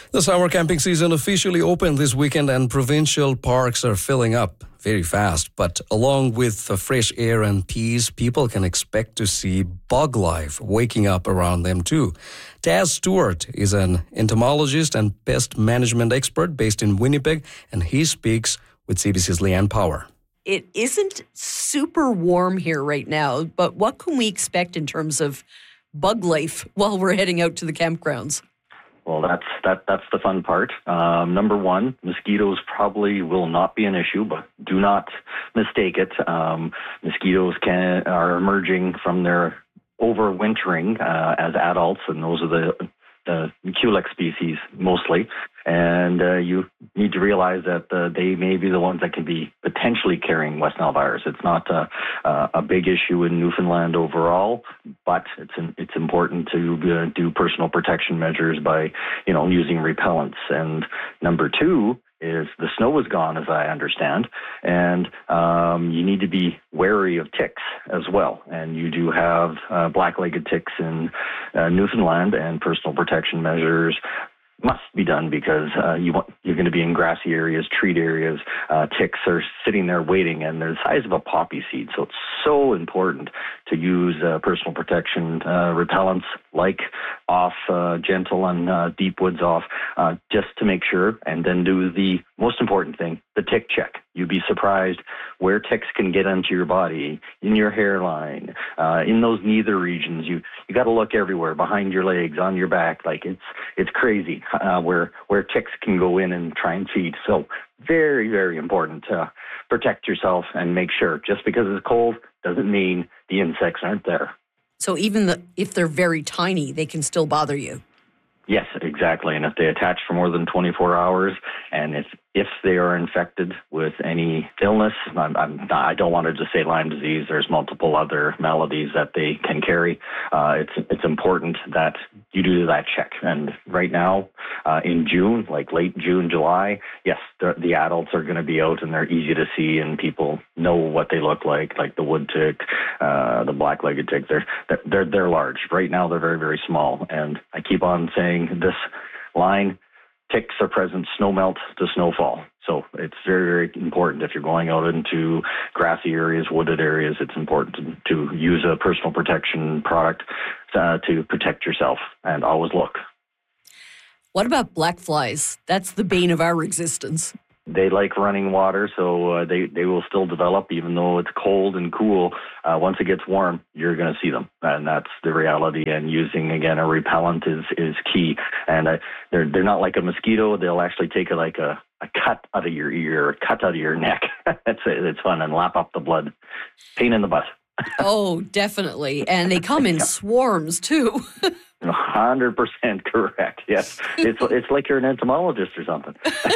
The summer camping season officially opened this weekend and provincial parks are filling up very fast. But along with the fresh air and peace, people can expect to see bug life waking up around them too. Taz Stewart is an entomologist and pest management expert based in Winnipeg, and he speaks with CBC's Leanne Power. It isn't super warm here right now, but what can we expect in terms of bug life while we're heading out to the campgrounds? Well, that's the fun part. Number one, mosquitoes probably will not be an issue, but do not mistake it. Mosquitoes are emerging from their overwintering as adults, and those are the Culex species mostly. And you need to realize that they may be the ones that can be potentially carrying West Nile virus. It's not a big issue in Newfoundland overall, but it's important to do personal protection measures by using repellents. And number two is the snow is gone, as I understand, and you need to be wary of ticks as well. And you do have black-legged ticks in Newfoundland, and personal protection measures must be done because you're going to be in grassy areas, treat areas. Ticks are sitting there waiting, and they're the size of a poppy seed. So it's so important to use personal protection repellents like off Gentle and Deep Woods off, just to make sure, and then do the most important thing, the tick check. You'd be surprised where ticks can get into your body, in your hairline, in those nether regions. You got to look everywhere, behind your legs, on your back. Like it's crazy where ticks can go in and try and feed. So very, very important to protect yourself and make sure. Just because it's cold doesn't mean the insects aren't there. So even if they're very tiny, they can still bother you. Yes, exactly. And if they attach for more than 24 hours, and if they are infected with any illness, I don't want to just say Lyme disease. There's multiple other maladies that they can carry. It's important that you do that check. And right now, in June, like late June, July, yes, the adults are going to be out and they're easy to see, and people know what they look like the wood tick, the black-legged tick. They're large. Right now, they're very, very small. And I keep on saying this line, ticks are present snowmelt to snowfall. So it's very, very important if you're going out into grassy areas, wooded areas, it's important to use a personal protection product to protect yourself, and always look. What about black flies? That's the bane of our existence. They like running water, so they will still develop even though it's cold and cool. Once it gets warm, you're going to see them, and that's the reality. And using, again, a repellent is key. And they're not like a mosquito. They'll actually take a cut out of your ear, a cut out of your neck. It's fun, and lap up the blood. Pain in the butt. Oh, definitely. And they come in swarms, too. 100% correct. Yes. It's like you're an entomologist or something.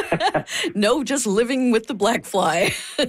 No, just living with the black fly.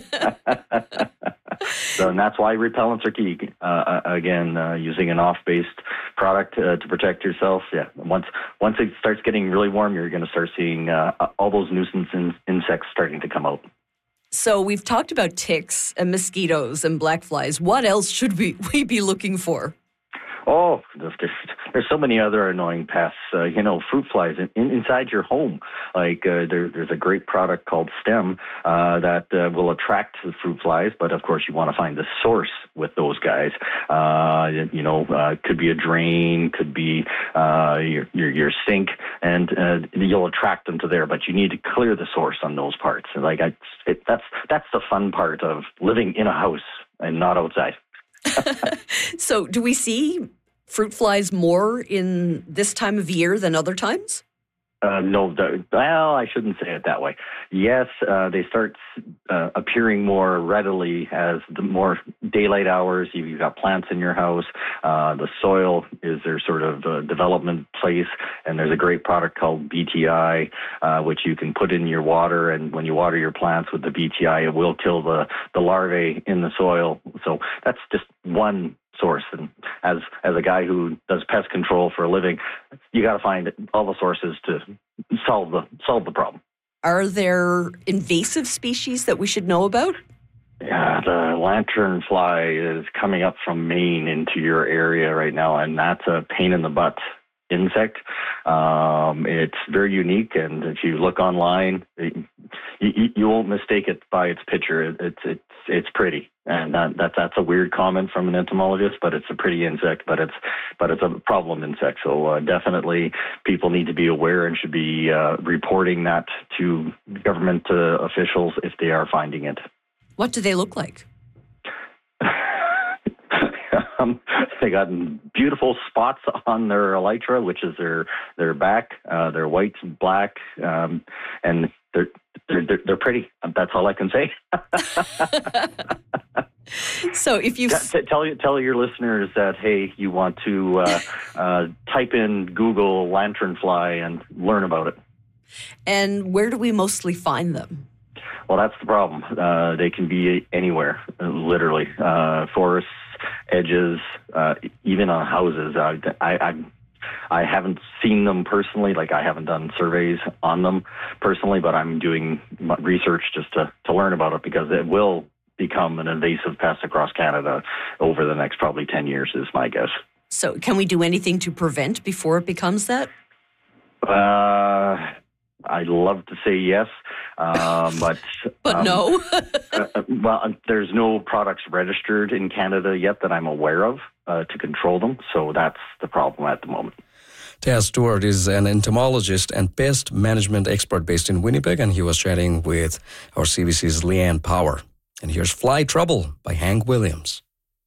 So, and that's why repellents are key. Again, using an off-based product to protect yourself. Yeah. Once it starts getting really warm, you're going to start seeing all those nuisance insects starting to come out. So we've talked about ticks and mosquitoes and black flies. What else should we be looking for? Oh, there's so many other annoying pests. Fruit flies inside your home. Like there's a great product called Stem that will attract the fruit flies, but of course you want to find the source with those guys. Could be a drain, could be your sink, and you'll attract them to there. But you need to clear the source on those parts. That's the fun part of living in a house and not outside. So do we see fruit flies more in this time of year than other times? No, I shouldn't say it that way. Yes, they start appearing more readily as the more daylight hours. You've got plants in your house. The soil is their sort of development place, and there's a great product called BTI, which you can put in your water, and when you water your plants with the BTI, it will kill the larvae in the soil. So that's just one source. And as a guy who does pest control for a living, you got to find all the sources to solve the problem. Are there invasive species that we should know about? Yeah, the lanternfly is coming up from Maine into your area right now, and that's a pain in the butt insect. It's very unique, and if you look online, you won't mistake it by its picture. It's pretty, and that's a weird comment from an entomologist, but it's a pretty insect, but it's a problem insect. So definitely, people need to be aware and should be reporting that to government officials if they are finding it. What do they look like? They got beautiful spots on their elytra, which is their back. They're white and black, and they're pretty. That's all I can say. So if you tell your listeners that, hey, you want to type in Google lanternfly and learn about it. And where do we mostly find them? Well, that's the problem. They can be anywhere, literally. Forests, edges, even on houses. I haven't seen them personally, like I haven't done surveys on them personally, but I'm doing research just to learn about it, because it will become an invasive pest across Canada over the next probably 10 years is my guess. So can we do anything to prevent before it becomes that? I'd love to say yes, but no. Well, there's no products registered in Canada yet that I'm aware of to control them, so that's the problem at the moment. Taz Stewart is an entomologist and pest management expert based in Winnipeg, and he was chatting with our CBC's Leanne Power. And here's Fly Trouble by Hank Williams.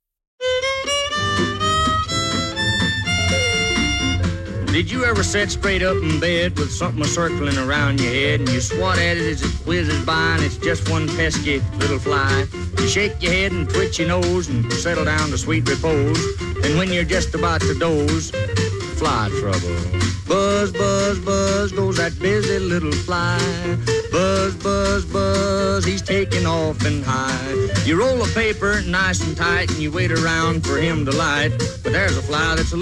Did you ever sit straight up in bed with something circling around your head, and you swat at it as it whizzes by, and it's just one pesky little fly? You shake your head and twitch your nose and settle down to sweet repose, and when you're just about to doze, fly trouble. Buzz, buzz, buzz goes that busy little fly. Buzz, buzz, buzz, he's taking off and high. You roll a paper nice and tight, and you wait around for him to light, but there's a fly that's a